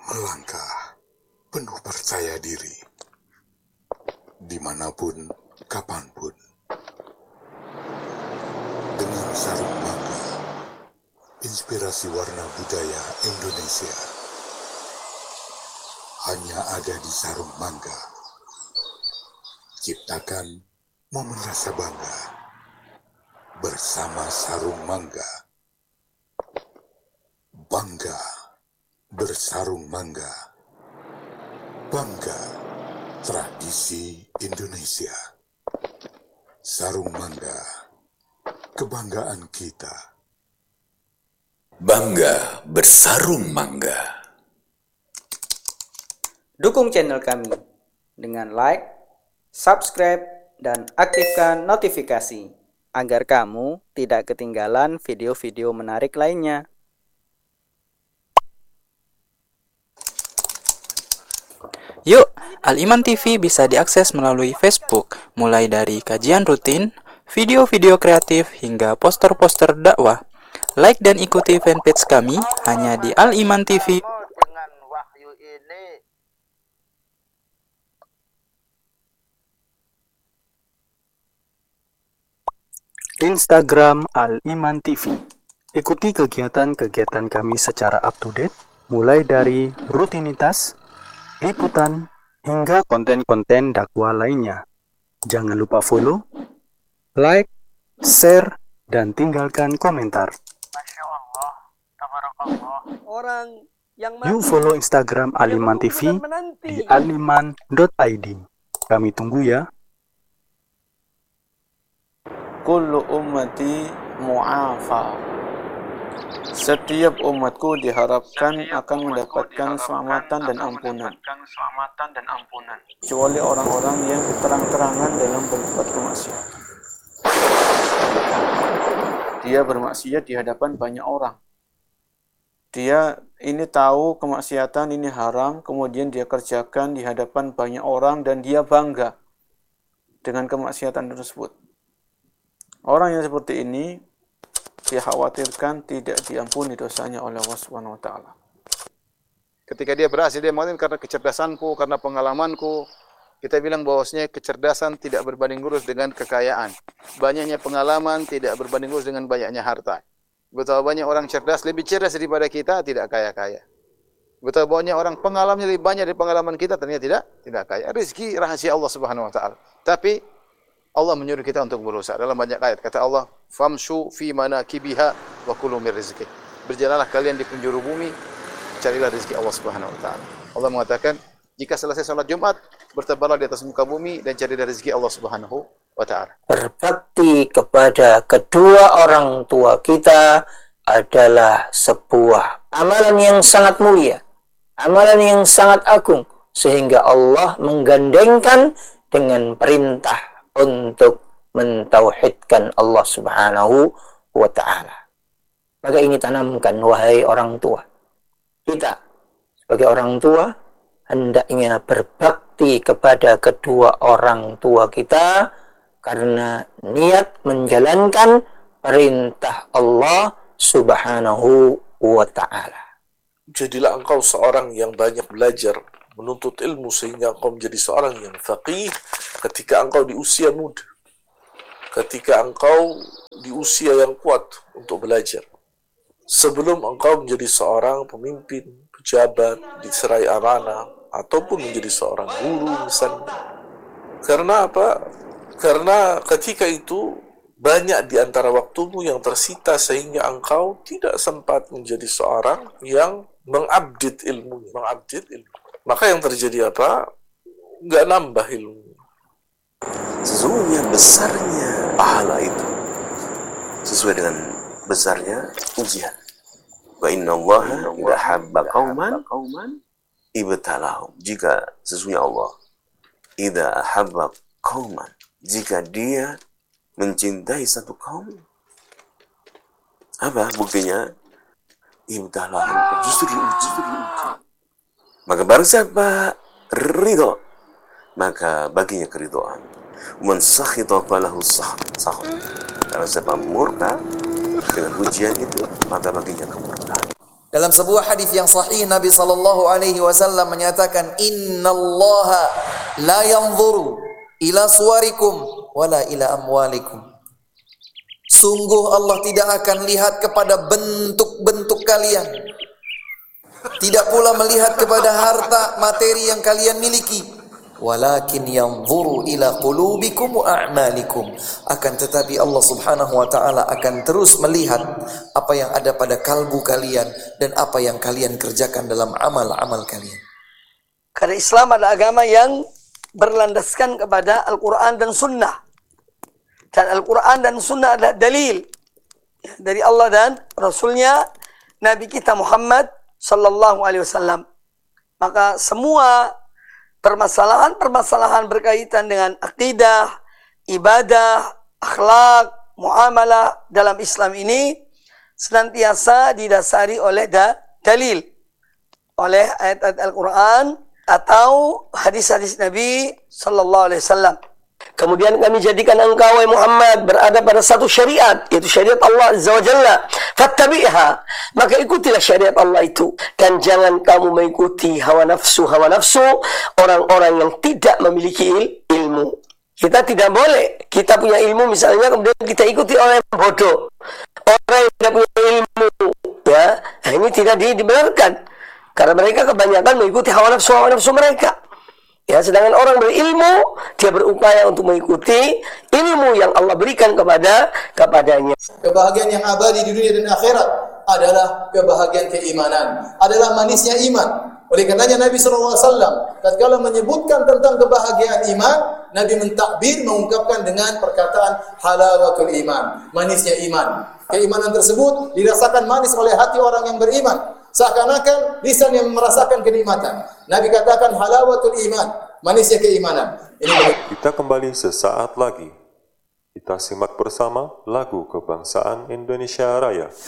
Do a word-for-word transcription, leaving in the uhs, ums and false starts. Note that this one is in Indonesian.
melangkah penuh percaya diri, dimanapun, kapanpun. Dengan sarung mangga, inspirasi warna budaya Indonesia hanya ada di sarung mangga. Ciptakan momen rasa bangga bersama sarung mangga. Bangga bersarung mangga. Bangga tradisi Indonesia. Sarung mangga, kebanggaan kita. Bangga bersarung mangga. Dukung channel kami dengan like, subscribe, dan aktifkan notifikasi agar kamu tidak ketinggalan video-video menarik lainnya. Yuk, Al-Iman T V bisa diakses melalui Facebook, mulai dari kajian rutin, video-video kreatif, hingga poster-poster dakwah. Like dan ikuti fanpage kami hanya di Al-Iman T V. Dengan wahyu ini, Instagram Al-Iman T V. Ikuti kegiatan-kegiatan kami secara up-to-date, mulai dari rutinitas, liputan, hingga konten-konten dakwah lainnya. Jangan lupa follow, like, share, dan tinggalkan komentar. Masya Allah, tabarakallah. Orang yang Yuk follow Instagram Al-Iman T V di aliman dot i d. Kami tunggu ya. Kullu ummati mu'afa. Setiap umatku diharapkan akan mendapatkan keselamatan dan ampunan, kecuali orang-orang yang terang-terangan dalam berbuat kemaksiatan. Dia bermaksiat di hadapan banyak orang. Dia ini tahu kemaksiatan ini haram, kemudian dia kerjakan di hadapan banyak orang dan dia bangga dengan kemaksiatan tersebut. Orang yang seperti ini dia khawatirkan tidak diampuni dosanya oleh Allah Subhanahu wa taala. Ketika dia berhasil, dia mengatakan karena kecerdasanku, karena pengalamanku. Kita bilang bahwasanya kecerdasan tidak berbanding lurus dengan kekayaan. Banyaknya pengalaman tidak berbanding lurus dengan banyaknya harta. Betapa banyak orang cerdas, lebih cerdas daripada kita, tidak kaya-kaya. Betapa banyak orang pengalamannya lebih banyak dari pengalaman kita, ternyata tidak tidak kaya. Rezeki rahasia Allah Subhanahu wa taala. Tapi Allah menyuruh kita untuk berusaha. Dalam banyak ayat kata Allah, "Famshu fi manakibiha wa kulu min rizqi." Berjalanlah kalian di penjuru bumi, carilah rezeki Allah Subhanahu wa taala. Allah mengatakan, jika selesai salat Jumat, bertebaranlah di atas muka bumi dan carilah rezeki Allah Subhanahu wa taala. Berbakti kepada kedua orang tua kita adalah sebuah amalan yang sangat mulia, amalan yang sangat agung, sehingga Allah menggandengkan dengan perintah untuk mentauhidkan Allah Subhanahu wa ta'ala. Maka ini tanamkan, wahai orang tua. Kita sebagai orang tua hendaknya berbakti kepada kedua orang tua kita karena niat menjalankan perintah Allah Subhanahu wa ta'ala. Jadilah engkau seorang yang banyak belajar, menuntut ilmu sehingga engkau menjadi seorang yang faqih ketika engkau di usia muda, ketika engkau di usia yang kuat untuk belajar, sebelum engkau menjadi seorang pemimpin, pejabat, diserai amanah, ataupun menjadi seorang guru misalnya. Karena apa? Karena ketika itu banyak di antara waktumu yang tersita sehingga engkau tidak sempat menjadi seorang yang mengupdate ilmu, mengupdate ilmu. Maka yang terjadi apa? Nggak nambah ilmu. Sesungguhnya besarnya pahala itu sesuai dengan besarnya ujian. Wa inna Allaha idza habba qauman ibtalahum. Jika sesungguhnya Allah idza habba qauman, jika dia mencintai satu kaum, apa buktinya? Ibtalahum, justru diuji. Maka barang siapa ridho, maka baginya keridhaan. Man sakhita falahu sakhط. Karena siapa murka dengan ujian itu, maka baginya kemurkaan. Dalam sebuah hadis yang sahih Nabi sallallahu alaihi wasallam menyatakan, "Innallaha la yanzuru ila suwarikum wala ila amwalikum." Sungguh Allah tidak akan lihat kepada bentuk-bentuk kalian, tidak pula melihat kepada harta materi yang kalian miliki, walakin yanzuru ila qulubikum wa a'malikum. Akan tetapi Allah Subhanahu wa taala akan terus melihat apa yang ada pada kalbu kalian dan apa yang kalian kerjakan dalam amal-amal kalian. Karena Islam adalah agama yang berlandaskan kepada Al-Quran dan Sunnah. Dan Al-Quran dan Sunnah adalah dalil dari Allah dan Rasulnya, Nabi kita Muhammad Sallallahu Alaihi Wasallam. Maka semua permasalahan-permasalahan berkaitan dengan akidah, ibadah, akhlak, muamalah dalam Islam ini senantiasa didasari oleh da dalil, oleh ayat-ayat Al-Quran atau hadis-hadis Nabi Sallallahu Alaihi Wasallam. Kemudian kami jadikan engkau, wahai Muhammad, berada pada satu syariat, yaitu syariat Allah Azza wa Jalla. Fattabi'ha, maka ikutilah syariat Allah itu. Dan jangan kamu mengikuti hawa nafsu, hawa nafsu orang-orang yang tidak memiliki il ilmu. Kita tidak boleh, kita punya ilmu misalnya, kemudian kita ikuti orang yang bodoh, orang yang tidak punya ilmu, ya, nah, ini tidak di dibenarkan. Karena mereka kebanyakan mengikuti hawa nafsu, hawa nafsu mereka. Ya, sedangkan orang berilmu, dia berupaya untuk mengikuti ilmu yang Allah berikan kepada kepadanya. Kebahagiaan yang abadi di dunia dan akhirat adalah kebahagiaan keimanan, adalah manisnya iman. Oleh karenanya Nabi shallallahu alaihi wasallam tatkala menyebutkan tentang kebahagiaan iman, Nabi mentakbir, mengungkapkan dengan perkataan halawatul iman, manisnya iman. Keimanan tersebut dirasakan manis oleh hati orang yang beriman. Seakan-akan lisan yang merasakan kenikmatan. Nabi katakan halawatul iman, manisnya keimanan. Ini kita kembali sesaat lagi. Kita simak bersama lagu kebangsaan Indonesia Raya.